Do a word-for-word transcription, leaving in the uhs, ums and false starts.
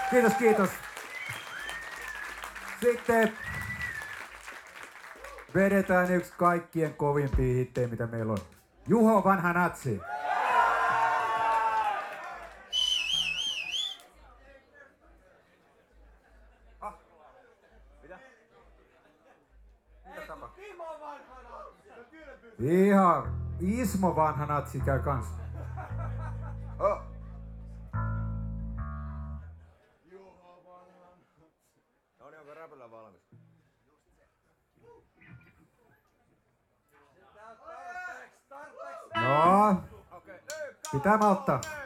Kiitos, kiitos. Sitten vedetään yksi kaikkien kovimpia hittejä, mitä meillä on. Juho Vanha Natsi. Ah. Mitä? Mitä tapahtuu? Ihan Ismo Vanha Natsi käy kans. Oh. No niin, onko räpylä valmis? No, pitää malttaa.